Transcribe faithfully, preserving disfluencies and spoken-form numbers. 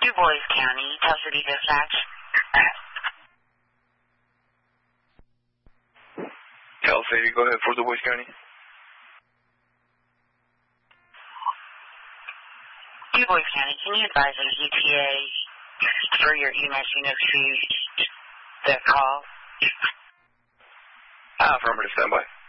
DuBois County, Tell City Dispatch. Tell City, go ahead for DuBois County. DuBois County, can you advise an E T A for your E M S unit to the call? Ah, affirmative, standby.